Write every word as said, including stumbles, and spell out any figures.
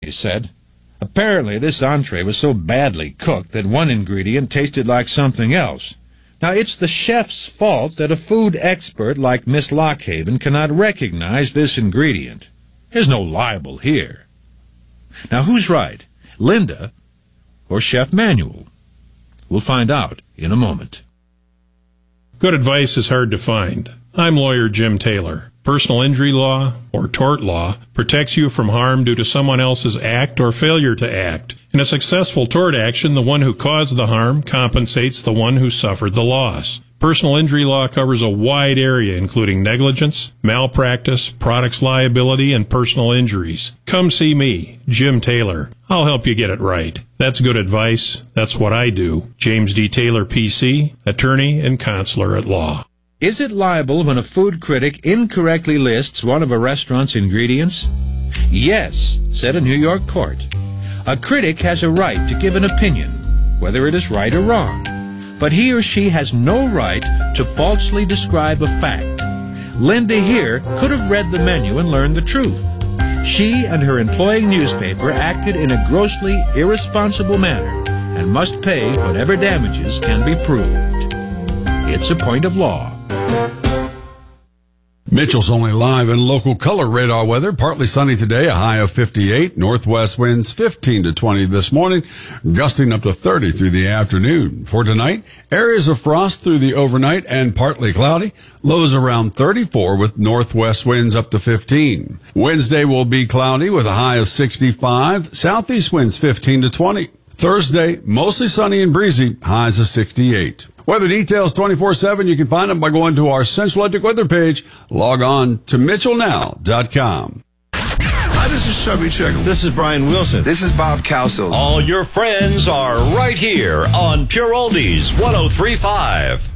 he said. Apparently, this entree was so badly cooked that one ingredient tasted like something else. Now, it's the chef's fault that a food expert like Miss Lockhaven cannot recognize this ingredient. There's no libel here. Now, who's right, Linda or Chef Manuel? We'll find out in a moment. Good advice is hard to find. I'm lawyer Jim Taylor. Personal injury law, or tort law, protects you from harm due to someone else's act or failure to act. In a successful tort action, the one who caused the harm compensates the one who suffered the loss. Personal injury law covers a wide area, including negligence, malpractice, products liability, and personal injuries. Come see me, Jim Taylor. I'll help you get it right. That's good advice. That's what I do. James D. Taylor, P C, attorney and counselor at law. Is it libel when a food critic incorrectly lists one of a restaurant's ingredients? Yes, said a New York court. A critic has a right to give an opinion, whether it is right or wrong. But he or she has no right to falsely describe a fact. Linda here could have read the menu and learned the truth. She and her employing newspaper acted in a grossly irresponsible manner and must pay whatever damages can be proved. It's a point of law. Mitchell's Only Live and local color radar weather. Partly sunny today, a high of fifty-eight. Northwest winds fifteen to twenty this morning, gusting up to thirty through the afternoon. For tonight, areas of frost through the overnight and partly cloudy. Lows around thirty-four with northwest winds up to fifteen. Wednesday will be cloudy with a high of sixty-five. Southeast winds fifteen to twenty. Thursday, mostly sunny and breezy, highs of sixty-eight. Weather details twenty-four seven. You can find them by going to our Central Electric weather page. Log on to mitchell now dot com. Hi, this is Chubby Checker. This is Brian Wilson. This is Bob Cowsill. All your friends are right here on Pure Oldies one oh three point five.